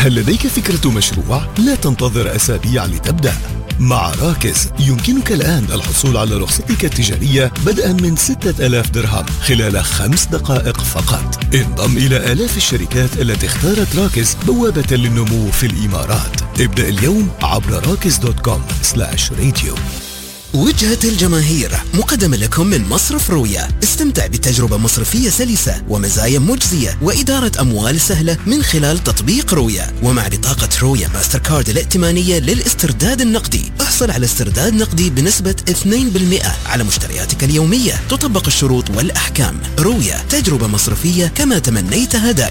هل لديك فكرة مشروع؟ لا تنتظر أسابيع لتبدأ. مع راكز يمكنك الآن الحصول على رخصتك التجارية بدءا من 6000 درهم خلال 5 دقائق فقط. انضم إلى آلاف الشركات التي اختارت راكز بوابة للنمو في الإمارات. ابدأ اليوم عبر rakiz.com/radio. وجهة الجماهير مقدمة لكم من مصرف رويا. استمتع بتجربة مصرفية سلسة ومزايا مجزية وإدارة أموال سهلة من خلال تطبيق رويا. ومع بطاقة رويا ماستر كارد الائتمانية للاسترداد النقدي احصل على استرداد نقدي بنسبة 2% على مشترياتك اليومية. تطبق الشروط والأحكام. رويا، تجربة مصرفية كما تمنيتها دائما.